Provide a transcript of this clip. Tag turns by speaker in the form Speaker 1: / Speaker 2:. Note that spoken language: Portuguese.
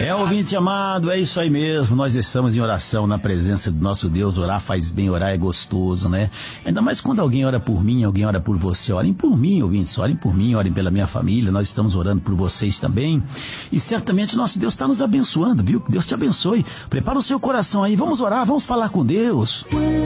Speaker 1: Ouvinte amado, é isso aí mesmo. Nós estamos em oração na presença do nosso Deus. Orar faz bem, orar é gostoso, né? Ainda mais quando alguém ora por mim, alguém ora por você. Orem por mim, ouvintes, orem por mim, orem pela minha família. Nós estamos orando por vocês também. E certamente nosso Deus está nos abençoando, viu? Que Deus te abençoe. Prepara o seu coração aí, vamos orar, vamos falar com Deus.